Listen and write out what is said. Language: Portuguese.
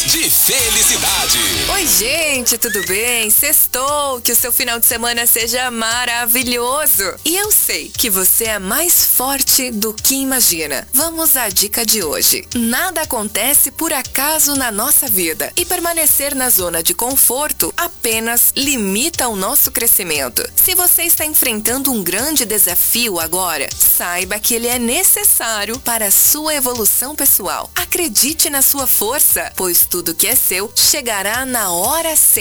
de felicidade. Oi, gente, tudo bem? Sextou, que o seu final de semana seja maravilhoso. E eu sei que você é mais forte do que imagina. Vamos à dica de hoje. Nada acontece por acaso na nossa vida e permanecer na zona de conforto apenas limita o nosso crescimento. Se você está enfrentando um grande desafio agora, saiba que ele é necessário para a sua evolução pessoal. Acredite na sua força, pois tudo que é seu chegará na hora certa.